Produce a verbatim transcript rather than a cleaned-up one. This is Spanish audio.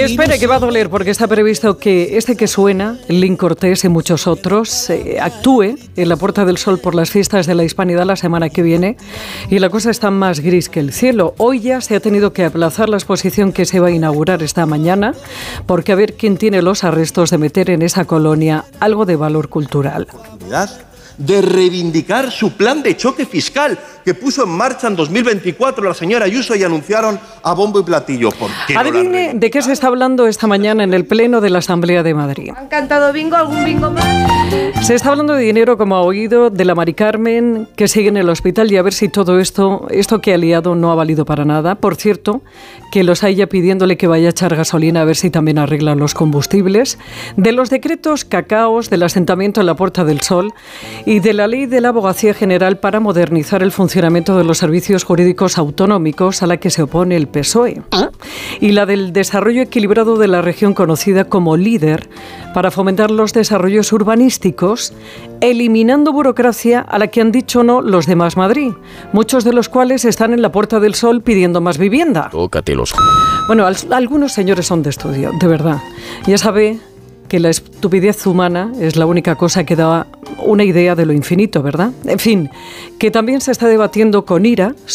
espere, que va a doler, porque está previsto que este que suena, Lin Cortés y muchos otros, eh, actúe en la Puerta del Sol por las fiestas de la Hispanidad la semana que viene, y la cosa está más gris que el cielo. Hoy ya se ha tenido que aplazar la exposición que se va a inaugurar esta mañana, porque a ver quién tiene los arrestos de meter en esa colonia algo de valor cultural. De reivindicar su plan de choque fiscal que puso en marcha en dos mil veinticuatro la señora Ayuso y anunciaron a bombo y platillo. ¿Por qué Adivine no de qué se está hablando esta mañana en el Pleno de la Asamblea de Madrid. ¿Han cantado bingo? ¿Algún bingo más? Se está hablando de dinero, como ha oído, de la Mari Carmen, que sigue en el hospital, y a ver si todo esto, esto que ha liado no ha valido para nada. Por cierto, que los haya pidiéndole que vaya a echar gasolina a ver si también arreglan los combustibles. De los decretos cacaos del asentamiento en la Puerta del Sol y de la ley de la Abogacía General para modernizar el funcionamiento de los servicios jurídicos autonómicos, a la que se opone el P S O E. Y la del desarrollo equilibrado de la región conocida como LEADER, para fomentar los desarrollos urbanísticos, eliminando burocracia a la que han dicho no los de Más Madrid, muchos de los cuales están en la Puerta del Sol pidiendo más vivienda. Tócatelos. Bueno, al- algunos señores son de estudio, de verdad. Ya sabe que la estupidez humana es la única cosa que da una idea de lo infinito, ¿verdad? En fin, que también se está debatiendo con ira